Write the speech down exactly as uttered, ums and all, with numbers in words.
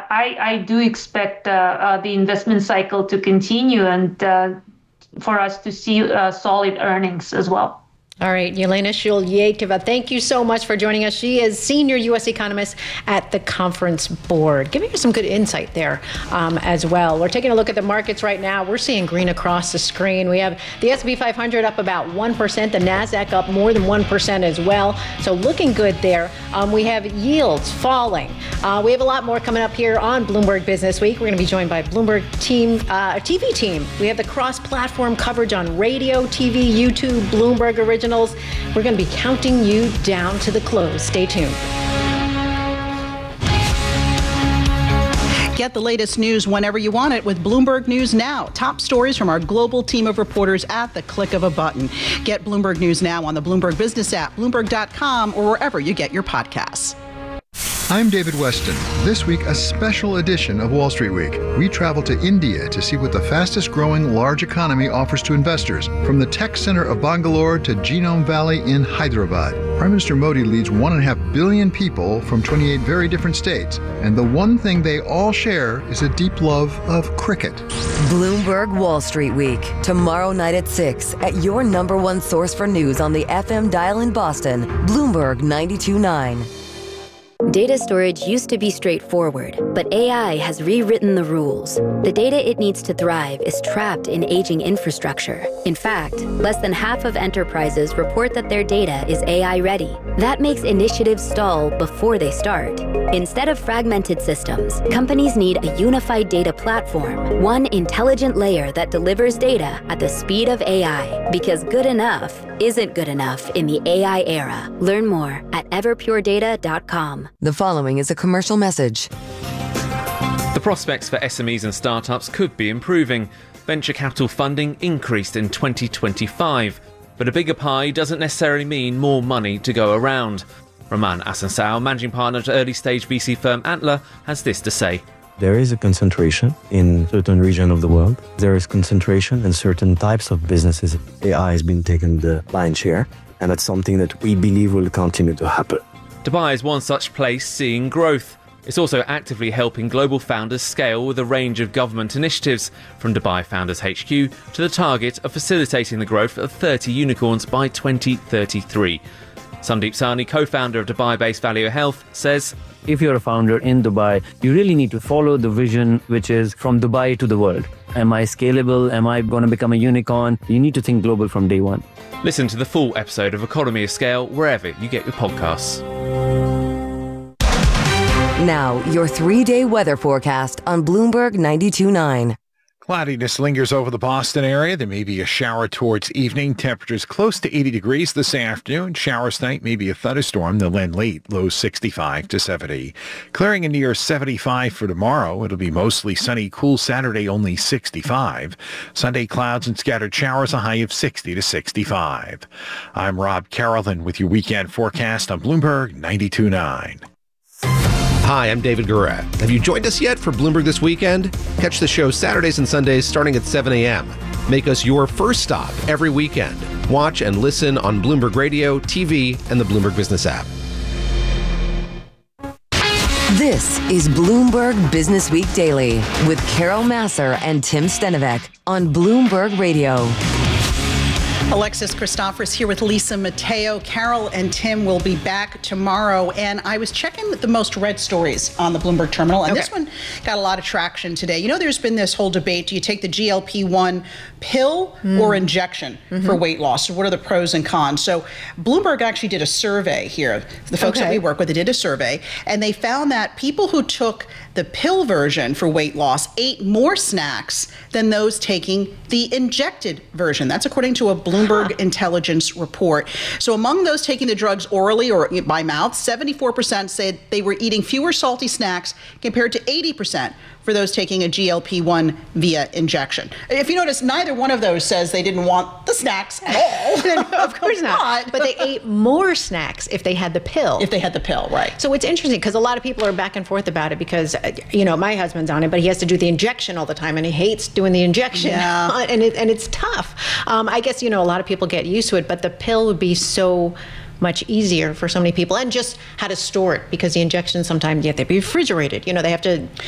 I, I do expect uh, uh, the investment cycle to continue and uh, for us to see uh, solid earnings as well. All right, Yelena Shulyakova, thank you so much for joining us. She is senior U S economist at the Conference Board, giving us some good insight there um, as well. We're taking a look at the markets right now. We're seeing green across the screen. We have the S and P five hundred up about one percent, the NASDAQ up more than one percent as well. So looking good there. Um, we have yields falling. Uh, we have a lot more coming up here on Bloomberg Business Week. We're going to be joined by Bloomberg team, uh, T V team. We have the cross-platform coverage on radio, T V, YouTube, Bloomberg Originals. We're going to be counting you down to the close. Stay tuned. Get the latest news whenever you want it with Bloomberg News Now. Top stories from our global team of reporters at the click of a button. Get Bloomberg News Now on the Bloomberg Business app, Bloomberg dot com, or wherever you get your podcasts. I'm David Weston. This week, a special edition of Wall Street Week. We travel to India to see what the fastest growing large economy offers to investors. From the tech center of Bangalore to Genome Valley in Hyderabad. Prime Minister Modi leads one and a half billion people from twenty-eight very different states. And the one thing they all share is a deep love of cricket. Bloomberg Wall Street Week. Tomorrow night at six at your number one source for news on the F M dial in Boston. Bloomberg ninety-two point nine. Data storage used to be straightforward, but A I has rewritten the rules. The data it needs to thrive is trapped in aging infrastructure. In fact, less than half of enterprises report that their data is A I ready. That makes initiatives stall before they start. Instead of fragmented systems, companies need a unified data platform, one intelligent layer that delivers data at the speed of A I. Because good enough isn't good enough in the A I era. Learn more at everpure data dot com. The following is a commercial message. The prospects for S M Es and startups could be improving. Venture capital funding increased in twenty twenty-five, but a bigger pie doesn't necessarily mean more money to go around. Roman Asansao, managing partner at early-stage V C firm Antler, has this to say. There is a concentration in certain regions of the world. There is concentration in certain types of businesses. A I has been taking the lion's share, and that's something that we believe will continue to happen. Dubai is one such place seeing growth. It's also actively helping global founders scale with a range of government initiatives, from Dubai Founders H Q to the target of facilitating the growth of thirty unicorns by twenty thirty-three. Sandeep Sahni, co-founder of Dubai-based Value Health, says, if you're a founder in Dubai, you really need to follow the vision, which is from Dubai to the world. Am I scalable? Am I going to become a unicorn? You need to think global from day one. Listen to the full episode of Economy of Scale wherever you get your podcasts. Now, your three-day weather forecast on Bloomberg ninety-two point nine. Cloudiness lingers over the Boston area. There may be a shower towards evening. Temperatures close to eighty degrees this afternoon. Showers tonight, maybe a thunderstorm. They'll end late, lows sixty-five to seventy. Clearing in near seventy-five for tomorrow. It'll be mostly sunny, cool Saturday, only sixty-five. Sunday, clouds and scattered showers, a high of sixty to sixty-five. I'm Rob Carolyn with your weekend forecast on Bloomberg ninety-two point nine. Hi, I'm David Guerra. Have you joined us yet for Bloomberg This Weekend? Catch the show Saturdays and Sundays starting at seven a.m. Make us your first stop every weekend. Watch and listen on Bloomberg Radio, T V, and the Bloomberg Business app. This is Bloomberg Business Week Daily with Carol Massar and Tim Stenovec on Bloomberg Radio. Alexis Christophorous here with Lisa Mateo. Carol and Tim will be back tomorrow. And I was checking the most read stories on the Bloomberg terminal, and okay. This one got a lot of traction today. You know, there's been this whole debate. Do you take the G L P one pill mm. or injection mm-hmm. for weight loss? What are the pros and cons? So Bloomberg actually did a survey here. The folks okay. that we work with, they did a survey, and they found that people who took the pill version for weight loss ate more snacks than those taking the injected version. That's according to a Bloomberg huh. intelligence report. So among those taking the drugs orally or by mouth, seventy-four percent said they were eating fewer salty snacks compared to eighty percent for those taking a G L P one via injection. If you notice, neither one of those says they didn't want the snacks at all. Of course not. But they ate more snacks if they had the pill. If they had the pill, right. So it's interesting because a lot of people are back and forth about it because, you know, my husband's on it, but he has to do the injection all the time and he hates doing the injection. Yeah. and, it, and it's tough. Um, I guess, you know, a lot of people get used to it, but the pill would be so much easier for so many people, and just how to store it, because the injections sometimes you have to be refrigerated. You know, they have to